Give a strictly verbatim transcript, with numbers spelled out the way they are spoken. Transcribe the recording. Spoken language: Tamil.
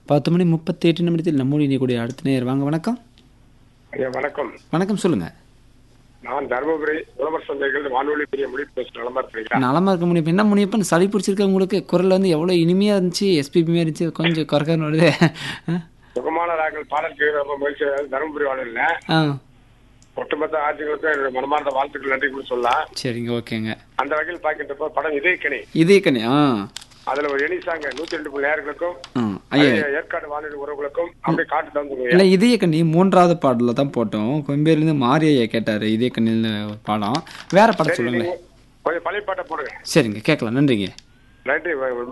பத்து மணி முப்பத்தி எட்டு நிமிடத்தில் நம்மோடு இணையக்கூடிய அடுத்த நேர் வாங்க. வணக்கம். ஐயா வணக்கம். வணக்கம், சொல்லுங்க. நான் தருமபுரி உழவர் சந்தைகள் வானொலி பெரிய முடிப்பு பேச நலமா இருக்கிறீங்களா? நலமா இருக்க முடியும். என்ன முனியப்பன் சளி பிடிச்சிருக்க உங்களுக்கு? குரல் வந்து எவ்வளோ இனிமையா இருந்துச்சு, எஸ்பிபி மாதிரி இருந்துச்சு, கொஞ்சம் குறைக்கன்னு வருது. சுகமான ராகங்கள் பாடலுக்கு ரொம்ப முயற்சி தருமபுரி வானொலியில ஆ ஒட்டுமொத்த ஆட்சிகளுக்கும் என்னுடைய மனமார்ந்த வாழ்த்துக்கள் நன்றி கூட சொல்லலாம். சரிங்க, ஓகேங்க. அந்த வகையில் பார்க்கின்றப்போ படம் இதயக்கணி, இதே கண்ணி. ஆ அதுல ஒரு எனிசாங்க நூத்தி ரெண்டு புள்ளி நேர்களுக்கும் ஆ ஐயா ஏற்காடு வானொலி உறவுகளுக்கும் அப்படியே காட்டு தந்துங்க. இல்லை, இதய கண்ணி மூன்றாவது பாடலில் தான் போட்டோம். கொம்பேர்லேருந்து மாரி ஐயா கேட்டார் இதய கண்ணின்னு பாடம். வேற பாடம் சொல்லுங்களேன். கொஞ்சம் பழைய பாட்டை போடுங்க. சரிங்க, கேட்கலாம். நன்றிங்க. நன்றி.